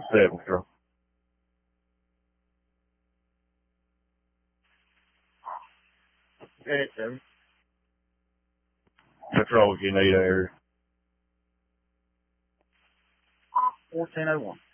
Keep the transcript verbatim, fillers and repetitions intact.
Seven, girl. Eight, seven. Control if you need area. fourteen oh one.